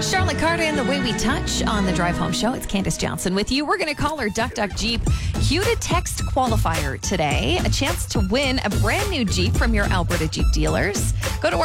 Charlotte Carter and The Way We Touch on the Drive Home Show. It's Candace Johnson with you. We're going to call our Duck Duck Jeep Q to Text qualifier today. A chance to win a brand new Jeep from your Alberta Jeep dealers. Go to our